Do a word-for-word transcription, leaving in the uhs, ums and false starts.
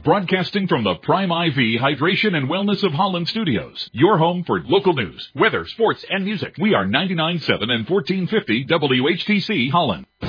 broadcasting from the Prime I V Hydration and Wellness of Holland Studios, your home for local news, weather, sports, and music. We are ninety-nine point seven and fourteen fifty W H T C Holland.